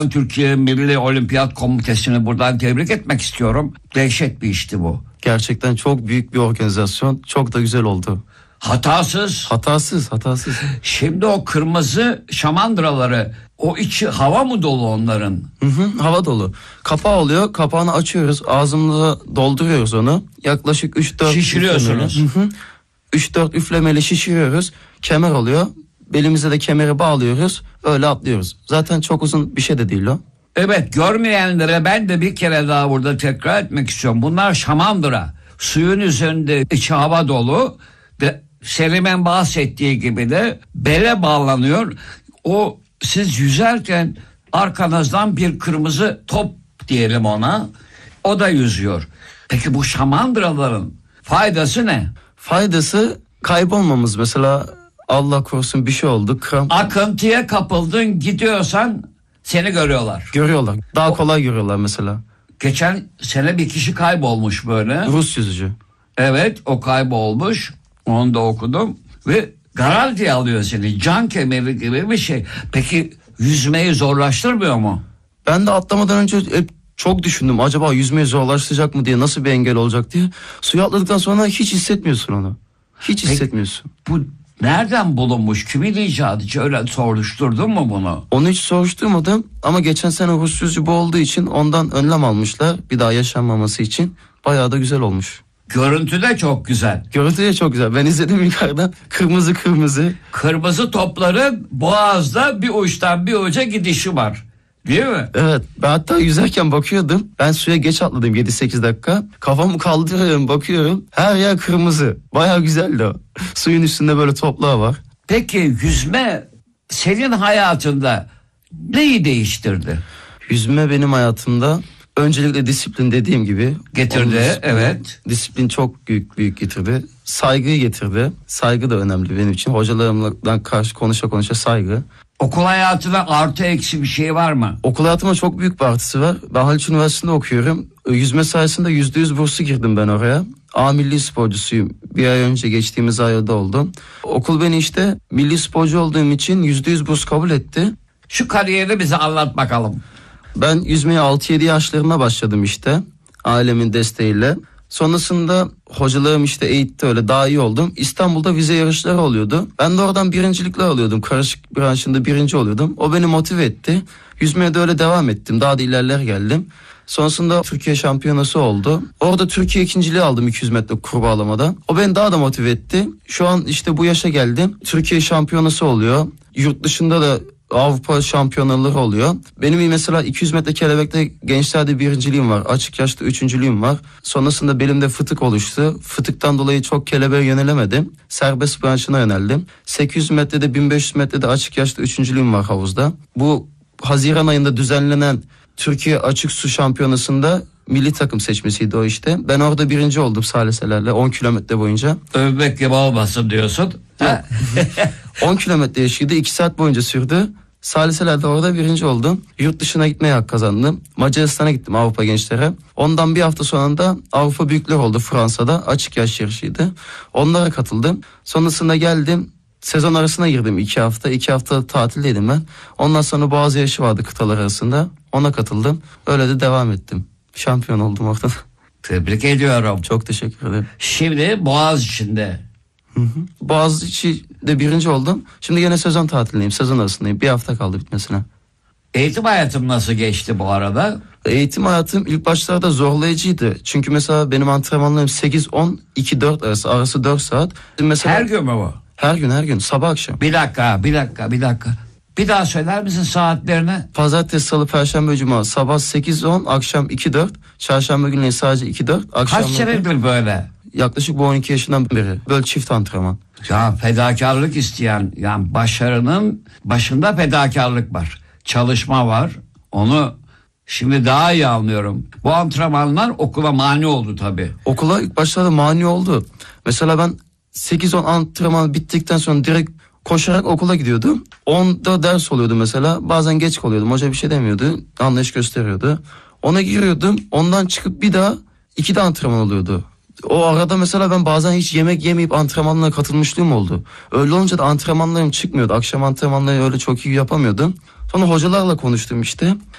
Türkiye Milli Olimpiyat Komitesi'ni buradan tebrik etmek istiyorum. Dehşet bir işti bu. Gerçekten çok büyük bir organizasyon. Çok da güzel oldu. Hatasız. Hatasız. Şimdi o kırmızı şamandıraları, o içi hava mı dolu onların? Hava dolu. Kapağı oluyor. Kapağını açıyoruz. Ağzımıza dolduruyoruz onu. Yaklaşık 3-4 şişiriyorsunuz. 3-4 üflemeli şişiriyoruz. Kemer oluyor. Belimize de kemeri bağlıyoruz. Öyle atlıyoruz. Zaten çok uzun bir şey de değil o. Evet, görmeyenlere ben de bir kere daha burada tekrar etmek istiyorum. Bunlar şamandıra. Suyun üzerinde içi hava dolu. Selim'in bahsettiği gibi de bele bağlanıyor. O siz yüzerken arkanızdan bir kırmızı top diyelim ona. O da yüzüyor. Peki bu şamandıraların faydası ne? Faydası kaybolmamız. Mesela Allah korusun bir şey oldu. Akıntıya kapıldın, gidiyorsan seni görüyorlar. Görüyorlar. Daha kolay görüyorlar mesela. Geçen sene bir kişi kaybolmuş böyle. Rus yüzücü. Evet, o kaybolmuş. Onu da okudum. Ve garanti alıyor seni. Can kemeri gibi bir şey. Peki yüzmeyi zorlaştırmıyor mu? Ben de atlamadan önce hep çok düşündüm. Acaba yüzmeyi zorlaştıracak mı diye, nasıl bir engel olacak diye. Suya atladıktan sonra hiç hissetmiyorsun onu. Hiç hissetmiyorsun. Bu nereden bulunmuş? Kimin icadı? Öyle soruşturdun mu bunu? Onu hiç soruşturmadım ama geçen sene Rus yüzücü bu olduğu için ondan önlem almışlar. Bir daha yaşanmaması için. Bayağı da güzel olmuş. Görüntü de çok güzel. Görüntü de çok güzel. Ben izledim yukarıdan. Kırmızı. Kırmızı topların boğazda bir uçtan bir uca gidişi var. Değil mi? Evet. Ben hatta yüzerken bakıyordum. Ben suya geç atladım 7-8 dakika. Kafamı kaldırıyorum, bakıyorum. Her yer kırmızı. Bayağı güzeldi o. Suyun üstünde böyle toplar var. Peki yüzme senin hayatında neyi değiştirdi? Yüzme benim hayatımda öncelikle disiplin, dediğim gibi. Getirdi, evet. Disiplin çok büyük getirdi. Saygıyı getirdi. Saygı da önemli benim için. Hocalarımdan karşı konuşa saygı. Okul hayatında artı eksi bir şey var mı? Okul hayatıma çok büyük bir artısı var. Ben Haliç Üniversitesi'nde okuyorum. Yüzme sayesinde %100 burslu girdim ben oraya. A milli sporcusuyum. Bir ay önce geçtiğimiz ayda oldum. Okul beni işte milli sporcu olduğum için %100 burs kabul etti. Şu kariyeri bize anlat bakalım. Ben yüzmeye 6-7 yaşlarında başladım işte. Ailemin desteğiyle. Sonrasında hocalarım işte eğitti, öyle daha iyi oldum. İstanbul'da vize yarışları oluyordu. Ben de oradan birincilikler alıyordum. Karışık branşında birinci oluyordum. O beni motive etti. Yüzmeye de öyle devam ettim. Daha da ilerler geldim. Sonrasında Türkiye şampiyonası oldu. Orada Türkiye ikinciliği aldım 200 metre kurbağalamada. O beni daha da motive etti. Şu an işte bu yaşa geldim. Türkiye şampiyonası oluyor. Yurt dışında da Avrupa şampiyonaları oluyor. Benim mesela 200 metre kelebekte gençlerde birinciliğim var. Açık yaşta üçüncülüğüm var. Sonrasında belimde fıtık oluştu. Fıtıktan dolayı çok kelebeğe yönelemedim. Serbest branşına yöneldim. 800 metrede 1500 metrede açık yaşta üçüncülüğüm var havuzda. Bu Haziran ayında düzenlenen Türkiye Açık Su Şampiyonası'nda milli takım seçmesiydi o işte. Ben orada birinci oldum saliselerle 10 kilometre boyunca. Övmek gibi olmasın diyorsun. 10 kilometre yaşıydı. 2 saat boyunca sürdü. Saliselerde orada birinci oldum. Yurt dışına gitmeye hak kazandım. Macaristan'a gittim Avrupa gençlere. Ondan bir hafta sonra da Avrupa büyükler oldu Fransa'da. Açık yaş yarışıydı. Onlara katıldım. Sonrasında geldim. Sezon arasına girdim 2 hafta. 2 hafta tatildeydim ben. Ondan sonra Boğaz yarışı vardı kıtalar arasında. Ona katıldım. Öyle de devam ettim. Şampiyon oldum orada. Tebrik ediyorum. Çok teşekkür ederim. Şimdi Boğaziçi'nde. Boğaziçi'de birinci oldum. Şimdi yine sezon tatilindeyim. Sezon arasındayım. Bir hafta kaldı bitmesine. Eğitim hayatım nasıl geçti bu arada? Eğitim hayatım ilk başlarda zorlayıcıydı. Çünkü mesela benim antrenmanlarım 8-10, 2-4 arası 4 saat. Mesela Her gün mü bu? Her gün sabah akşam. Bir dakika. Bir daha söyler misin saatlerini? Pazartesi, salı, perşembe, cuma sabah 8-10, akşam 2-4. Çarşamba günleri sadece 2-4. Kaç senedir böyle? Yaklaşık bu 12 yaşından beri. Böyle çift antrenman. Ya fedakarlık isteyen, yani başarının başında fedakarlık var. Çalışma var. Onu şimdi daha iyi anlıyorum. Bu antrenmanlar okula mani oldu tabii. Okula ilk başlarda mani oldu. Mesela ben 8-10 antrenman bittikten sonra direkt koşarak okula gidiyordum. 10'da ders oluyordu mesela. Bazen geç kalıyordum. Hoca bir şey demiyordu. Anlayış gösteriyordu. Ona giriyordum. Ondan çıkıp bir daha 2'de antrenman oluyordu. O arada mesela ben bazen hiç yemek yemeyip antrenmanlara katılmışlığım oldu. Öyle olunca da antrenmanlarım çıkmıyordu. Akşam antrenmanları öyle çok iyi yapamıyordum. Sonra hocalarla konuştum işte.